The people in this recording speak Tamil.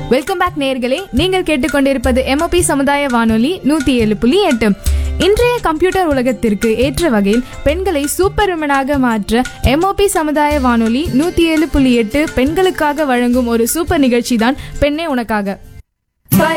வெல்கம் பேக் நேயர்களே, நீங்கள் கேட்டுக்கொண்டிருப்பது MOP சமுதாய வானொலி 107.8. இன்றைய கம்ப்யூட்டர் உலகத்திற்கு ஏற்ற வகையில் பெண்களை சூப்பர் விமனாக மாற்ற MOP சமுதாய வானொலி 107.8 பெண்களுக்காக வழங்கும் ஒரு சூப்பர் நிகழ்ச்சி தான் பெண்ணே உனக்காக.